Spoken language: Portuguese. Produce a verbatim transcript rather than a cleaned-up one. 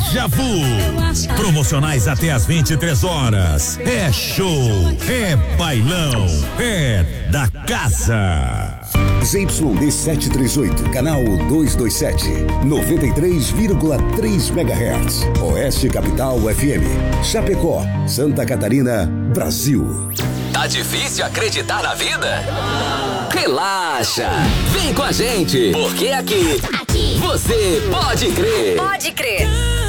Déjà Vu. Promocionais até às vinte e três horas. É show, é bailão, é da casa. Z Y D setecentos e trinta e oito, canal duzentos e vinte e sete, noventa e três vírgula três megahertz. Oeste Capital F M. Chapecó, Santa Catarina, Brasil. Tá difícil acreditar na vida? Relaxa, vem com a gente, porque aqui, aqui. Você pode crer. Pode crer.